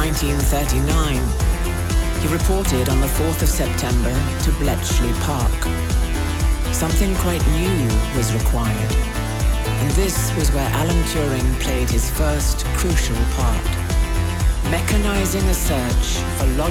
1939, he reported on the 4th of September to Bletchley Park. Something quite new was required, and this was where Alan Turing played his first crucial part, mechanizing a search for logic